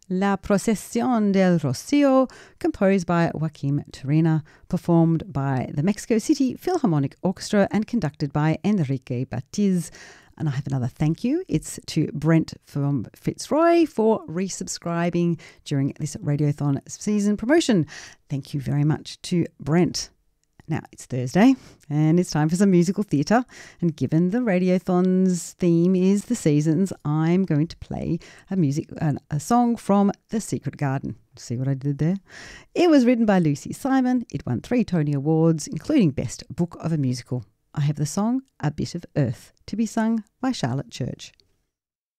La Procesión del Rocío, composed by Joaquim Turina, performed by the Mexico City Philharmonic Orchestra and conducted by Enrique Batiz. And I have another thank you. It's to Brent from Fitzroy for resubscribing during this Radiothon season promotion. Thank you very much to Brent. Now, it's Thursday and it's time for some musical theatre. And given the Radiothon's theme is the seasons, I'm going to play a song from The Secret Garden. See what I did there? It was written by Lucy Simon. It won 3 Tony Awards, including Best Book of a Musical. I have the song A Bit of Earth, to be sung by Charlotte Church.